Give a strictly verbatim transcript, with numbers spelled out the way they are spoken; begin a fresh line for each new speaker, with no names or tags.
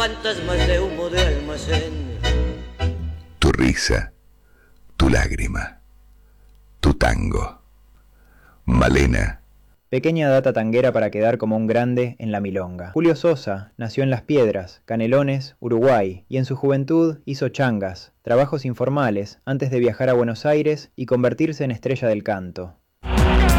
fantasmas de humo de almacén.
Tu risa, tu lágrima, tu tango. Malena.
Pequeña data tanguera para quedar como un grande en la milonga. Julio Sosa nació en Las Piedras, Canelones, Uruguay, y en su juventud hizo changas, trabajos informales, antes de viajar a Buenos Aires y convertirse en estrella del canto.